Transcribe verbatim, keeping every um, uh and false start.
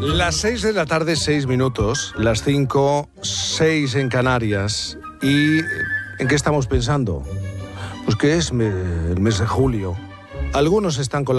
Las seis de la tarde, seis minutos, las cinco, seis en Canarias. ¿Y en qué estamos pensando? Pues que es me- el mes de julio. Algunos están con la